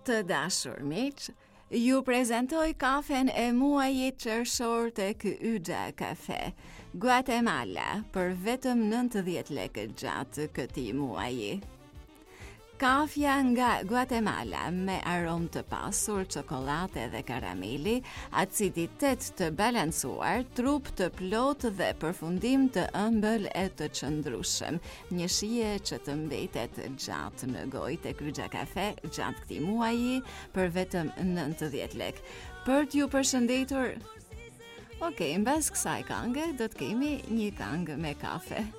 Të dashur miq, ju prezentoj kafen e muajit qershor tek Yxha Kafe, Guatemala, për vetëm 90 lekë gjatë këtij muaji. Kafja nga Guatemala me aromë të pasur, çokoladë dhe karameli, aciditet të balancuar, trup të plotë dhe përfundim të ëmbël e të qëndrueshëm. Një shije që të mbetet gjatë në gojë tek Yxha Kafe gjatë këtij muaji për vetëm 90 lekë. Për t'ju përshëndetur, mbas kësaj këngë do të kemi një këngë me kafe.